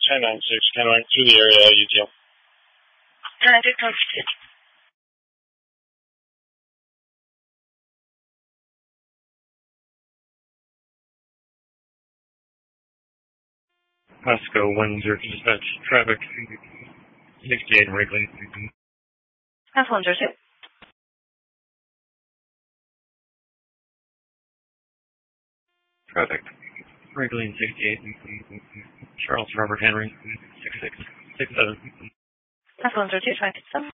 1096, kind of through the area, UTL. 1096. Pasco 10 dispatch, traffic 68 Wrigley. That's 102. Traffic, Wrigley and 68. Charles Robert Henry, 6667. That's 102, 27.